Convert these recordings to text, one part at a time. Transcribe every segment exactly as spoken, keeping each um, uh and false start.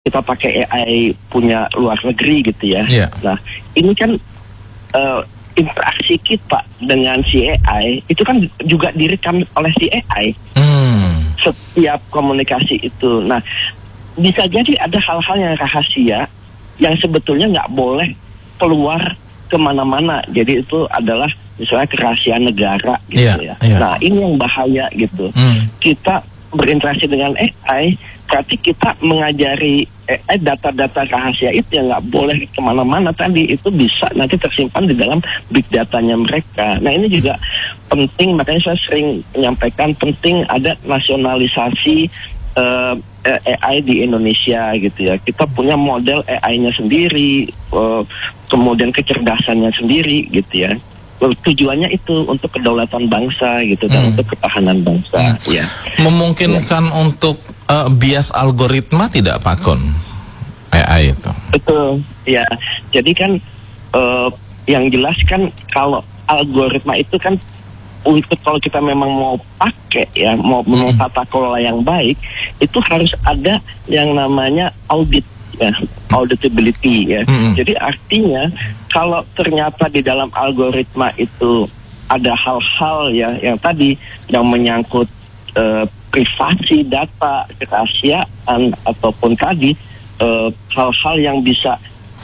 kita pakai A I punya luar negeri gitu ya. Yeah. Nah, ini kan uh, interaksi kita dengan si A I itu kan juga direkam oleh si A I. Hmm. Setiap komunikasi itu. Nah, bisa jadi ada hal-hal yang rahasia yang sebetulnya nggak boleh keluar kemana-mana. Jadi itu adalah misalnya kerahasiaan negara gitu Yeah, ya. yeah. Nah, ini yang bahaya gitu. Hmm. Kita berinteraksi dengan A I, berarti kita mengajari A I data-data rahasia itu yang nggak boleh kemana-mana tadi, itu bisa nanti tersimpan di dalam big datanya mereka. Nah, ini juga penting, makanya saya sering menyampaikan penting ada nasionalisasi uh, A I di Indonesia gitu ya. Kita punya model A I-nya sendiri, uh, kemudian kecerdasannya sendiri gitu ya. Tujuannya itu untuk kedaulatan bangsa gitu dan hmm. untuk ketahanan bangsa. Hmm. Ya. Memungkinkan ya. untuk uh, bias algoritma tidak, Pak Kun? A I itu. Betul. Ya. Jadi kan uh, yang jelas kan kalau algoritma itu kan untuk kalau kita memang mau pakai ya, mau mau hmm. tata kelola yang baik, itu harus ada yang namanya audit. Ya, auditability ya. Mm-hmm. Jadi artinya kalau ternyata di dalam algoritma itu ada hal-hal ya yang tadi yang menyangkut uh, privasi data, kerahasiaan ataupun tadi uh, hal-hal yang bisa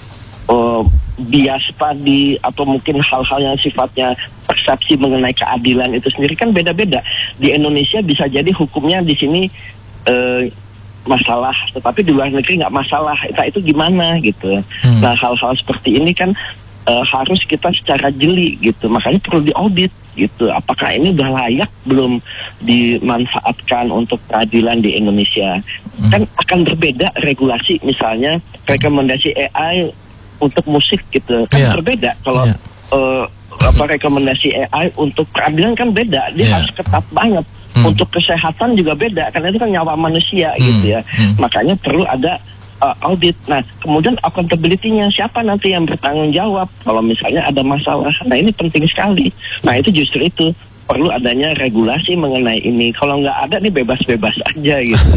uh, bias tadi atau mungkin hal-hal yang sifatnya persepsi mengenai keadilan itu sendiri kan beda-beda. Di Indonesia bisa jadi hukumnya di sini uh, masalah, tetapi di luar negeri nggak masalah. Nah, itu gimana gitu. Hmm. Nah, hal-hal seperti ini kan uh, harus kita secara jeli gitu. Makanya perlu diaudit gitu. Apakah ini udah layak belum dimanfaatkan untuk peradilan di Indonesia? Hmm. Kan akan berbeda regulasi, misalnya rekomendasi A I untuk musik gitu. Kan yeah. berbeda kalau yeah. uh, apa rekomendasi A I untuk peradilan kan beda. Dia yeah. harus ketat banget. Hmm. Untuk kesehatan juga beda, karena itu kan nyawa manusia hmm. gitu ya. Hmm. Makanya perlu ada uh, audit. Nah, kemudian accountability-nya siapa nanti yang bertanggung jawab kalau misalnya ada masalah. Nah, ini penting sekali. Nah, itu justru itu perlu adanya regulasi mengenai ini. Kalau nggak ada nih bebas-bebas aja gitu.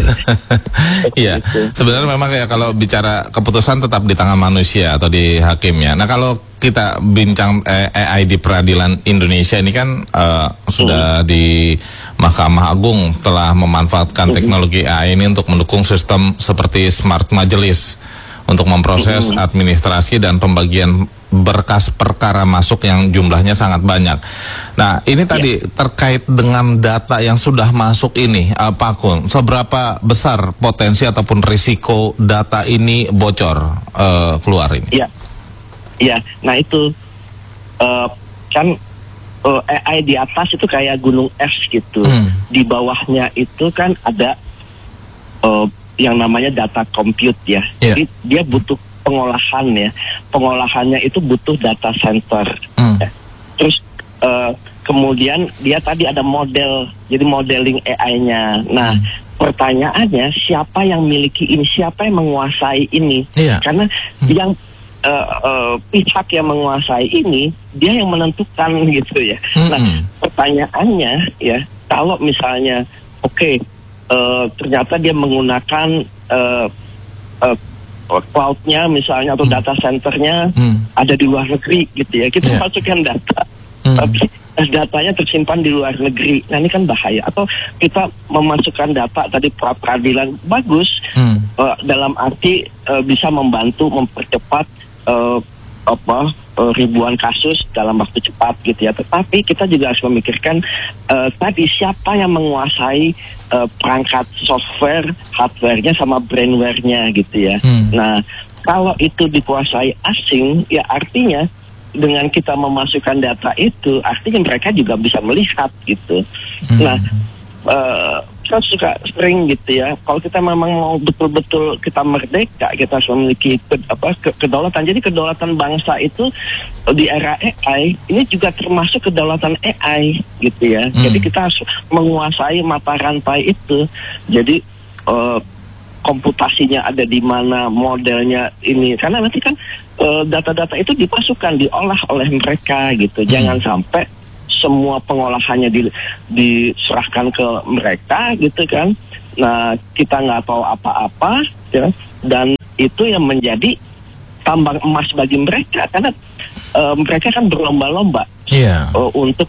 Iya, sebenarnya memang ya kalau bicara keputusan tetap di tangan manusia atau di hakim ya. Nah, kalau kita bincang eh, A I di peradilan Indonesia ini kan uh, sudah hmm. di Mahkamah Agung telah memanfaatkan hmm. teknologi A I ini untuk mendukung sistem seperti smart majelis untuk memproses hmm. administrasi dan pembagian berkas perkara masuk yang jumlahnya sangat banyak. Nah, ini tadi ya. terkait dengan data yang sudah masuk ini, uh, Pak Kun, seberapa besar potensi ataupun risiko data ini bocor uh, keluar ini? Iya, iya. Nah itu uh, kan uh, A I di atas itu kayak gunung es gitu. Hmm. Di bawahnya itu kan ada uh, yang namanya data compute ya. Yeah. Jadi dia butuh pengolahan ya, pengolahannya itu butuh data center. Hmm. Ya. Terus uh, kemudian dia tadi ada model, jadi modeling A I-nya. Nah, hmm. pertanyaannya siapa yang miliki ini, siapa yang menguasai ini? Yeah. Karena hmm. yang uh, uh, pihak yang menguasai ini dia yang menentukan gitu ya. Hmm. Nah, pertanyaannya ya, kalau misalnya oke okay, uh, ternyata dia menggunakan uh, uh, cloud-nya misalnya atau hmm. data center-nya hmm. ada di luar negeri gitu ya. Kita yeah. masukkan data, hmm. tapi datanya tersimpan di luar negeri. Nah, ini kan bahaya. Atau kita memasukkan data tadi pra peradilan bagus hmm. uh, dalam arti uh, bisa membantu mempercepat uh, apa uh, ribuan kasus dalam waktu cepat gitu ya. Tetapi kita juga harus memikirkan uh, tadi siapa yang menguasai uh, perangkat software, hardware-nya sama brainware-nya gitu ya. Hmm. Nah, kalau itu dikuasai asing, ya artinya dengan kita memasukkan data itu, artinya mereka juga bisa melihat gitu. Hmm. Nah, uh, saya suka sering gitu ya, kalau kita memang mau betul-betul kita merdeka, kita harus memiliki ke, apa, ke, kedaulatan. Jadi kedaulatan bangsa itu di era A I ini juga termasuk kedaulatan A I gitu ya. Hmm. Jadi kita harus menguasai mata rantai itu. Jadi uh, komputasinya ada di mana, modelnya ini, karena nanti kan uh, data-data itu dipasukkan, diolah oleh mereka gitu. Hmm. Jangan sampai semua pengolahannya di, diserahkan ke mereka gitu kan. Nah, kita nggak tahu apa-apa ya. dan itu yang menjadi tambang emas bagi mereka karena uh, mereka kan berlomba-lomba yeah. uh, untuk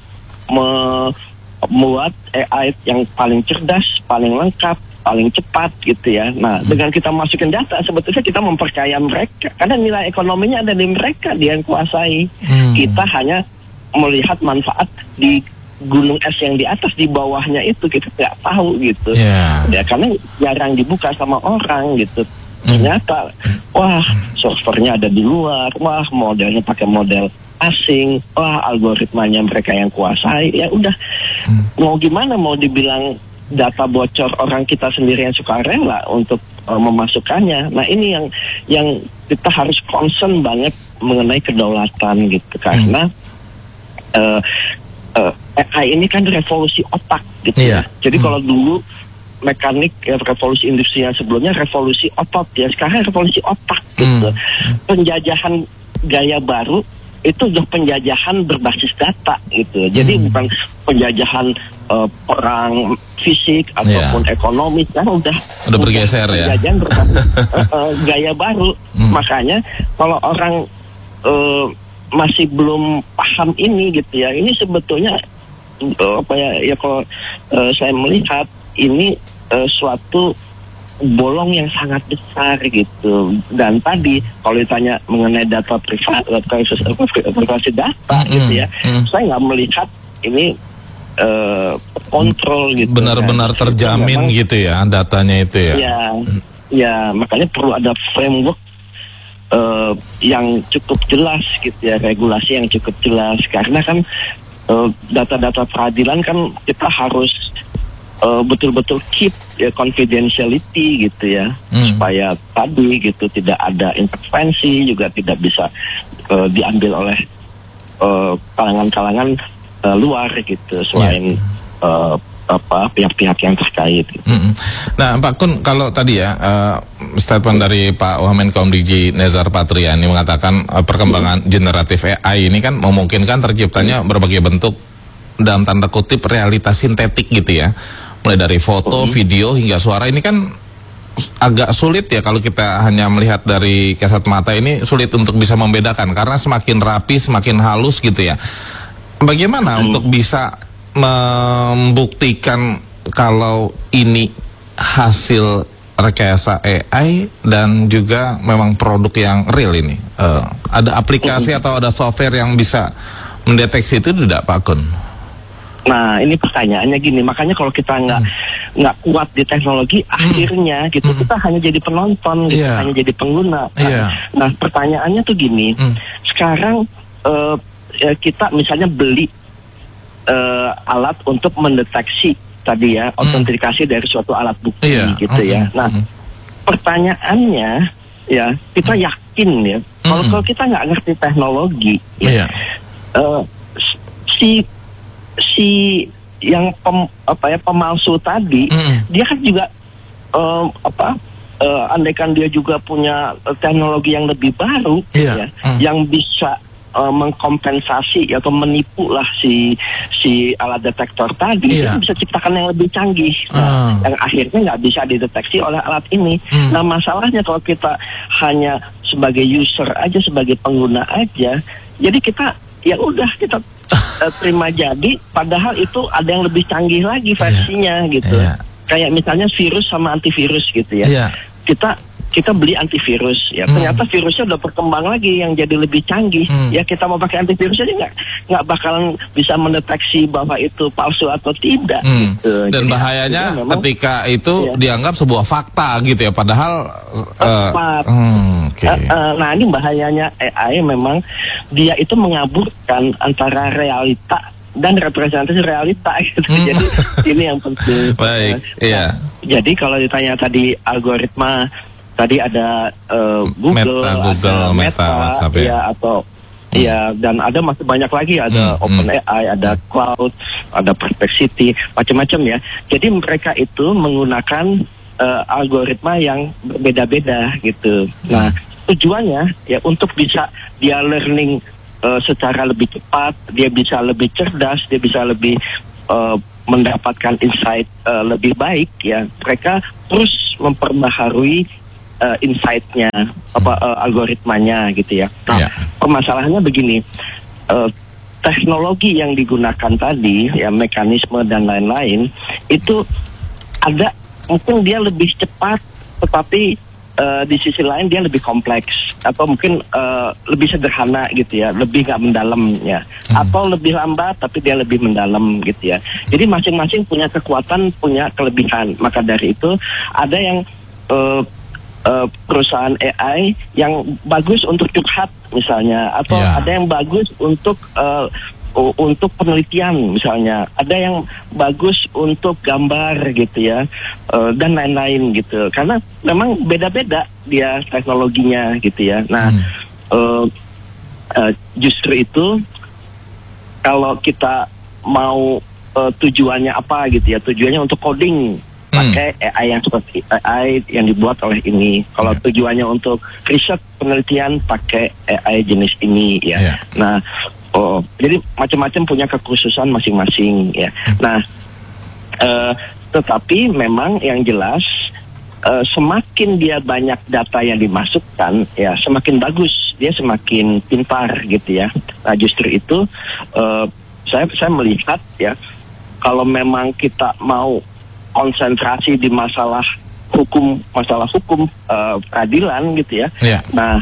membuat A I yang paling cerdas, paling lengkap, paling cepat gitu ya. Nah, hmm. dengan kita masukin data sebetulnya kita memperkaya mereka karena nilai ekonominya ada di mereka, dia yang kuasai. Hmm. Kita hanya melihat manfaat di gunung es yang di atas, di bawahnya itu kita nggak tahu gitu. Yeah. Ya karena jarang dibuka sama orang gitu. Ternyata, wah servernya ada di luar, wah modelnya pakai model asing, wah algoritmanya mereka yang kuasai, ya udah hmm. mau gimana, mau dibilang data bocor orang kita sendiri yang suka rela untuk uh, memasukkannya. Nah ini yang yang kita harus concern banget mengenai kedaulatan gitu, karena hmm. uh, uh, A I ini kan revolusi otak gitu yeah. ya. Jadi hmm. kalau dulu mekanik ya, revolusi industri yang sebelumnya revolusi otot ya, sekarang revolusi otak gitu. Hmm. Penjajahan gaya baru itu udah penjajahan berbasis data gitu. Jadi hmm. bukan penjajahan uh, perang fisik ataupun yeah. ekonomi, kan udah udah bergeser ya. Penjajahan berbasis uh, uh, gaya baru. Hmm. Makanya kalau orang uh, masih belum paham ini gitu ya, ini sebetulnya uh, apa ya, ya kalau uh, saya melihat ini uh, suatu bolong yang sangat besar gitu. Dan tadi kalau ditanya mengenai data privat, privasi data mm-hmm. gitu ya, mm-hmm. saya nggak melihat ini uh, kontrol gitu. Benar-benar kan. Terjamin memang, gitu ya datanya itu ya. Ya, ya makanya perlu ada framework uh, yang cukup jelas gitu ya, regulasi yang cukup jelas, karena kan uh, data-data peradilan kan kita harus Uh, betul-betul keep ya, confidentiality gitu ya, hmm. supaya tadi gitu tidak ada intervensi, juga tidak bisa uh, diambil oleh uh, kalangan-kalangan uh, luar gitu, selain yeah. uh, apa pihak-pihak yang terkait gitu. Mm-hmm. Nah Pak Kun, kalau tadi ya uh, statement dari Pak Wamenkom Digi Nezar Patriani mengatakan uh, perkembangan mm-hmm. generatif A I ini kan memungkinkan terciptanya mm-hmm. berbagai bentuk dalam tanda kutip realitas sintetik gitu ya, mulai dari foto, mm-hmm. video hingga suara. Ini kan agak sulit ya kalau kita hanya melihat dari kasat mata, ini sulit untuk bisa membedakan karena semakin rapi, semakin halus gitu ya. Bagaimana mm-hmm. untuk bisa membuktikan kalau ini hasil rekayasa A I dan juga memang produk yang real ini? Uh, ada aplikasi mm-hmm. atau ada software yang bisa mendeteksi itu tidak Pak Kun? Nah ini pertanyaannya gini, makanya kalau kita nggak nggak hmm. kuat di teknologi, hmm. akhirnya gitu hmm. kita hanya jadi penonton, gitu, yeah. hanya jadi pengguna. Nah, yeah. nah pertanyaannya tuh gini, hmm. sekarang uh, ya kita misalnya beli uh, alat untuk mendeteksi tadi ya, hmm. autentikasi dari suatu alat bukti yeah. gitu ya. Nah hmm. pertanyaannya ya, kita yakin ya, kalau hmm. kalau kita nggak ngerti teknologi, ya, yeah. uh, si si yang pem, apa ya pemalsu tadi, mm. dia kan juga um, apa uh, andaikan dia juga punya teknologi yang lebih baru yeah. ya, mm. yang bisa uh, mengkompensasi atau menipu lah si si alat detektor tadi, yeah. dia bisa ciptakan yang lebih canggih, nah, mm. yang akhirnya nggak bisa dideteksi oleh alat ini. Mm. Nah masalahnya kalau kita hanya sebagai user aja, sebagai pengguna aja, jadi kita ya udah kita uh, terima jadi, padahal itu ada yang lebih canggih lagi versinya yeah. gitu. Yeah. Kayak misalnya virus sama antivirus gitu ya. Yeah. Kita kita beli antivirus ya, mm. ternyata virusnya udah berkembang lagi yang jadi lebih canggih. Mm. Ya kita mau pakai antivirus aja nggak nggak bakalan bisa mendeteksi bahwa itu palsu atau tidak. Mm. Gitu. Dan jadi, bahayanya memang, ketika itu ya. dianggap sebuah fakta gitu ya, padahal. Uh, hmm, okay. uh, uh, nah ini bahayanya A I memang dia itu mengaburkan antara realita dan representasi realita gitu. Mm. Jadi ini yang penting. Baik. Iya. Nah, jadi kalau ditanya tadi algoritma, tadi ada uh, Google, Meta, Google, ada Meta, Meta, WhatsApp ya, ya atau hmm. ya, dan ada masih banyak lagi, ada hmm. OpenAI, ada Cloud, ada Perplexity, macam-macam ya. Jadi mereka itu menggunakan uh, algoritma yang berbeda-beda gitu. Hmm. Nah tujuannya ya untuk bisa dia learning uh, secara lebih cepat, dia bisa lebih cerdas, dia bisa lebih uh, mendapatkan insight uh, lebih baik ya. Mereka terus memperbaharui uh, insight-nya, apa uh, algoritmanya gitu ya. Nah, yeah. permasalahannya begini, uh, teknologi yang digunakan tadi, ya mekanisme dan lain-lain, itu ada mungkin dia lebih cepat, tetapi uh, di sisi lain dia lebih kompleks, atau mungkin uh, lebih sederhana gitu ya, lebih nggak mendalam ya, hmm. atau lebih lambat tapi dia lebih mendalam gitu ya. Jadi masing-masing punya kekuatan, punya kelebihan. Maka dari itu ada yang uh, uh, perusahaan A I yang bagus untuk curhat misalnya, atau yeah. ada yang bagus untuk uh, untuk penelitian misalnya, ada yang bagus untuk gambar gitu ya, uh, dan lain-lain gitu. Karena memang beda-beda dia teknologinya gitu ya. Nah, hmm. uh, uh, justru itu kalau kita mau uh, tujuannya apa gitu ya, tujuannya untuk coding pakai hmm. A I yang seperti A I yang dibuat oleh ini. Kalau yeah. tujuannya untuk riset penelitian pakai A I jenis ini ya. Yeah. Nah, oh, jadi macam-macam punya kekhususan masing-masing ya. Nah, uh, tetapi memang yang jelas uh, semakin dia banyak data yang dimasukkan, ya semakin bagus, dia semakin pintar gitu ya. Nah, justru itu uh, saya saya melihat ya, kalau memang kita mau konsentrasi di masalah hukum, masalah hukum uh, peradilan gitu ya. Yeah. Nah,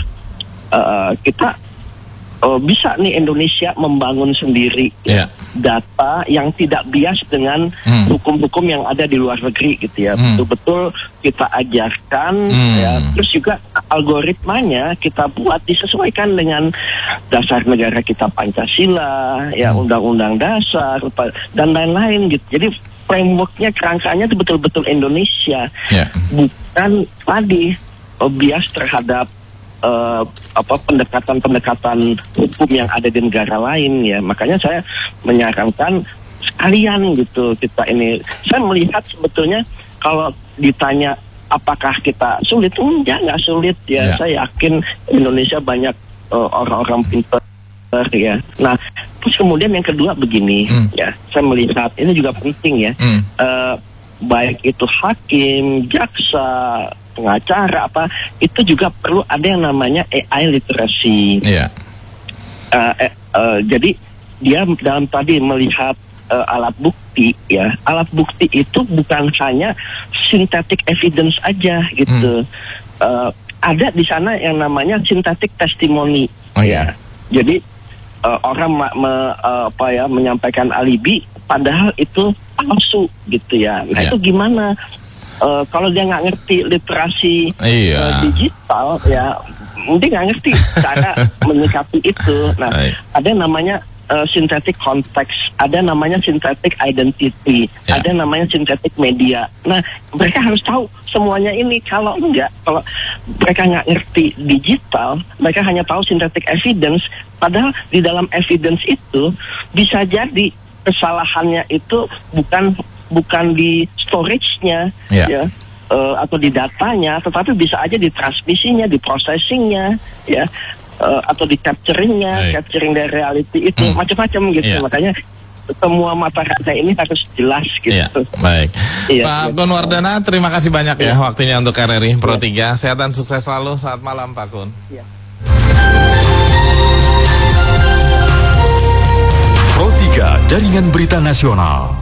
uh, kita Uh, bisa nih Indonesia membangun sendiri yeah. data yang tidak bias dengan mm. hukum-hukum yang ada di luar negeri gitu ya. Mm. Betul-betul kita ajarkan mm. ya. Terus juga algoritmanya kita buat disesuaikan dengan dasar negara kita Pancasila, ya mm. undang-undang dasar dan lain-lain gitu. Jadi frameworknya, kerangkanya itu betul-betul Indonesia, yeah. bukan tadi uh, bias terhadap Uh, apa pendekatan-pendekatan hukum yang ada di negara lain ya. Makanya saya menyarankan sekalian gitu kita ini. Saya melihat sebetulnya kalau ditanya apakah kita sulit, enggak, nggak sulit ya. Yeah. Saya yakin Indonesia banyak uh, orang-orang pintar ya. Nah, terus kemudian yang kedua begini mm. ya, saya melihat ini juga penting ya. Mm. Uh, baik itu hakim, jaksa, pengacara apa, itu juga perlu ada yang namanya A I literacy. Yeah. Uh, eh, uh, jadi dia dalam tadi melihat uh, alat bukti ya, alat bukti itu bukan hanya synthetic evidence aja gitu. Hmm. Uh, ada di sana yang namanya synthetic testimony. Oh ya. Yeah. Jadi uh, orang ma- me- uh, apa ya menyampaikan alibi, padahal itu palsu gitu ya. Nah, yeah. itu gimana? Uh, kalau dia nggak ngerti literasi iya. uh, digital ya, mungkin nggak ngerti cara menyikapi itu. Nah, Hai. ada namanya uh, synthetic context, ada namanya synthetic identity, ya. ada namanya synthetic media. Nah, mereka harus tahu semuanya ini. Kalau enggak, kalau mereka nggak ngerti digital, mereka hanya tahu synthetic evidence. Padahal di dalam evidence itu bisa jadi kesalahannya itu bukan bukan di storage-nya yeah. ya uh, atau di datanya, tetapi bisa aja di transmisinya, di processing-nya ya, uh, atau di capturing-nya, right. capturing dari reality itu hmm. macam-macam gitu. Yeah. Makanya semua mata rantai ini harus jelas gitu. Yeah. Baik. Yeah. Pak Gun Wardana, terima kasih banyak yeah. ya waktunya untuk R R I Pro yeah. tiga. Sehat dan sukses selalu. Selamat malam Pak Gun. Yeah. Pro tiga, Jaringan Berita Nasional.